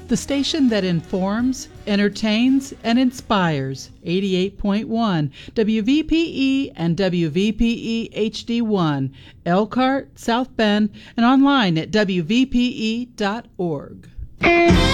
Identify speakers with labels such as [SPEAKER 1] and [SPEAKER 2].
[SPEAKER 1] The station that informs, entertains, and inspires. 88.1 WVPE and WVPE HD1, Elkhart, South Bend, and online at WVPE.org.